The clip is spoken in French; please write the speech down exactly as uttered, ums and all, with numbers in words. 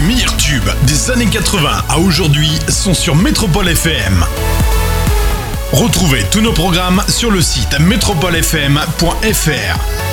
meilleurs tubes des années quatre-vingts à aujourd'hui sont sur Métropole F M. Retrouvez tous nos programmes sur le site métropole f m point f r.